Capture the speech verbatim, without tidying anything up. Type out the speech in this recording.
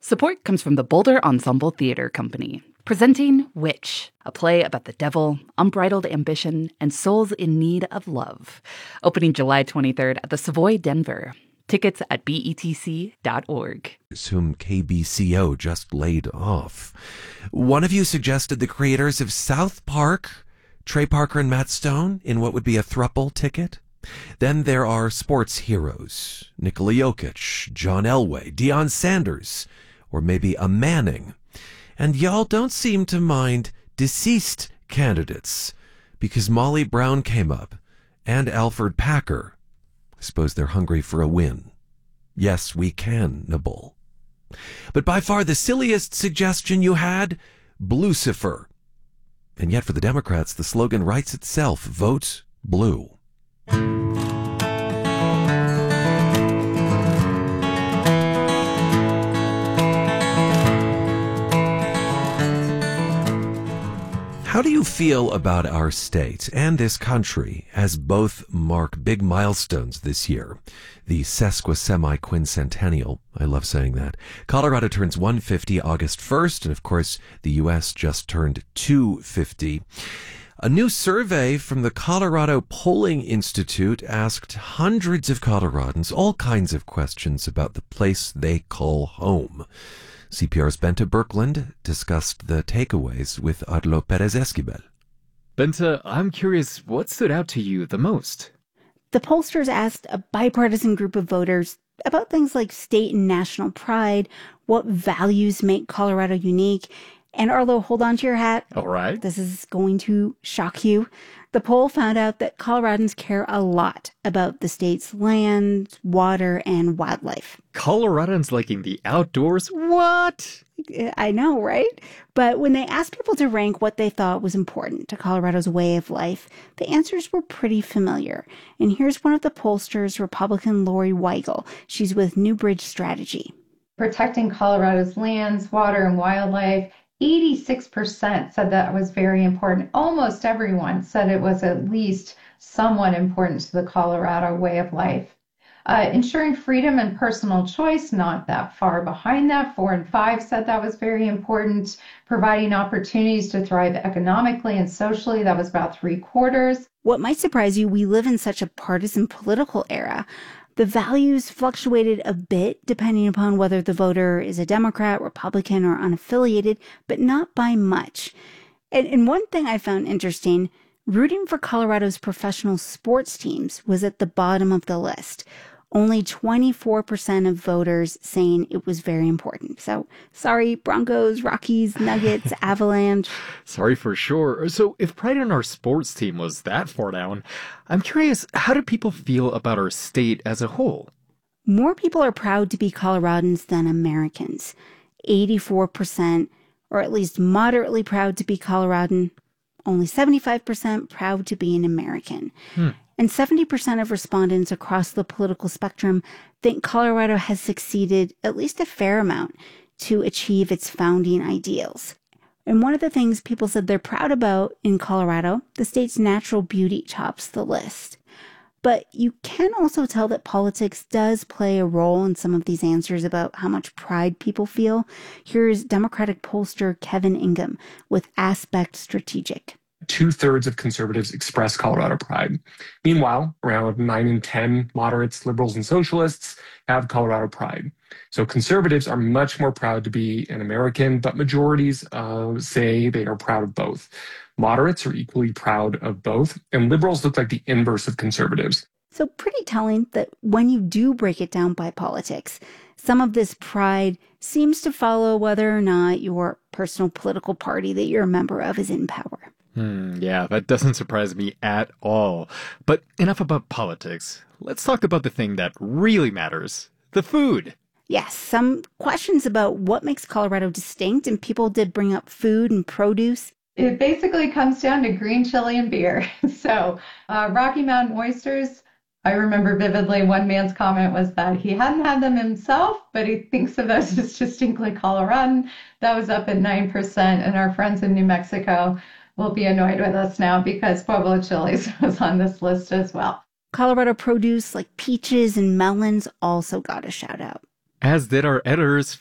Support comes from the Boulder Ensemble Theater Company, presenting Witch, a play about the devil, unbridled ambition, and souls in need of love. Opening July twenty-third at the Savoy Denver. Tickets at B E T C dot org. Whom K B C O just laid off. One of you suggested the creators of South Park, Trey Parker and Matt Stone, in what would be a thruple ticket. Then there are sports heroes, Nikola Jokic, John Elway, Deion Sanders, or maybe a Manning. And y'all don't seem to mind deceased candidates, because Molly Brown came up, and Alfred Packer. I suppose they're hungry for a win. Yes, we can nibble. But by far the silliest suggestion you had, Blucifer. And yet for the Democrats, the slogan writes itself, vote blue. How do you feel about our state and this country as both mark big milestones this year? The sesquisemi-quincentennial, I love saying that. Colorado turns one hundred fifty August first, and of course the U S just turned two hundred fifty. A new survey from the Colorado Polling Institute asked hundreds of Coloradans all kinds of questions about the place they call home. C P R's Bente Birkeland discussed the takeaways with Arlo Perez Esquivel. Bente, I'm curious, what stood out to you the most? The pollsters asked a bipartisan group of voters about things like state and national pride, what values make Colorado unique, and Arlo, hold on to your hat. All right. This is going to shock you. The poll found out that Coloradans care a lot about the state's land, water, and wildlife. Coloradans liking the outdoors? What? I know, right? But when they asked people to rank what they thought was important to Colorado's way of life, the answers were pretty familiar. And here's one of the pollsters, Republican Lori Weigel. She's with Newbridge Strategy. Protecting Colorado's lands, water, and wildlife. eighty-six percent said that was very important. Almost everyone said it was at least somewhat important to the Colorado way of life. Uh, ensuring freedom and personal choice, not that far behind that. Four and five said that was very important. Providing opportunities to thrive economically and socially, that was about three quarters. What might surprise you, we live in such a partisan political era. The values fluctuated a bit depending upon whether the voter is a Democrat, Republican, or unaffiliated, but not by much. And, and one thing I found interesting, rooting for Colorado's professional sports teams was at the bottom of the list. Only twenty-four percent of voters saying it was very important. So, sorry, Broncos, Rockies, Nuggets, Avalanche. Sorry for sure. So, if pride in our sports team was that far down, I'm curious, how do people feel about our state as a whole? More people are proud to be Coloradans than Americans. eighty-four percent, or at least moderately proud to be Coloradan. Only seventy-five percent proud to be an American. Hmm. And seventy percent of respondents across the political spectrum think Colorado has succeeded at least a fair amount to achieve its founding ideals. And one of the things people said they're proud about in Colorado, the state's natural beauty tops the list. But you can also tell that politics does play a role in some of these answers about how much pride people feel. Here's Democratic pollster Kevin Ingham with Aspect Strategic. Two-thirds of conservatives express Colorado pride. Meanwhile, around nine in ten moderates, liberals, and socialists have Colorado pride. So conservatives are much more proud to be an American, but majorities uh, say they are proud of both. Moderates are equally proud of both, and liberals look like the inverse of conservatives. So pretty telling that when you do break it down by politics, some of this pride seems to follow whether or not your personal political party that you're a member of is in power. Hmm, yeah, that doesn't surprise me at all. But enough about politics. Let's talk about the thing that really matters, the food. Yes, some questions about what makes Colorado distinct, and people did bring up food and produce. It basically comes down to green chili and beer. So uh, Rocky Mountain oysters, I remember vividly one man's comment was that he hadn't had them himself, but he thinks of those as distinctly Coloradan. That was up at nine percent, and our friends in New Mexico will be annoyed with us now because Pueblo chilies was on this list as well. Colorado produce like peaches and melons also got a shout out. As did our editors